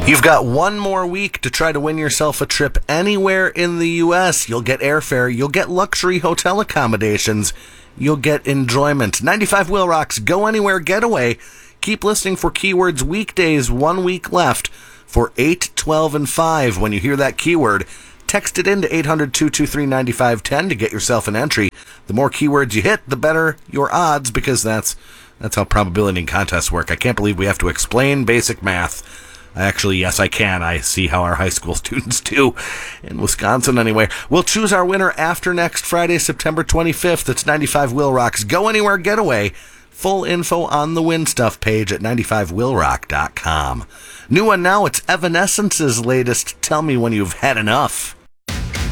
You've got one more week to try to win yourself a trip anywhere in the U.S. You'll get airfare, you'll get luxury hotel accommodations, you'll get enjoyment. 95 Wheel Rock's Go Anywhere Getaway. Keep listening for keywords weekdays, 1 week left for 8, 12, and 5. When you hear that keyword, text it in to 800-223-9510 to get yourself an entry. The more keywords you hit, the better your odds, because that's how probability and contests work. I can't believe we have to explain basic math. Actually, yes, I can. I see how our high school students do in Wisconsin anyway. We'll choose our winner after next Friday, September 25th. It's 95 Wheel Rock's Go Anywhere Getaway. Full info on the Win Stuff page at 95wheelrock.com. New one now, it's Evanescence's latest Tell Me When You've Had Enough.